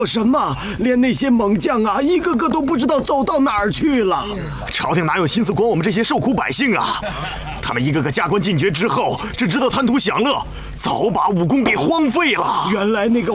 什么？连那些猛将啊，一个个都不知道走到哪儿去了。 朝廷哪有心思管我们这些受苦百姓啊？他们一个个加官进爵之后，只知道贪图享乐，早把武功给荒废了。 原来那个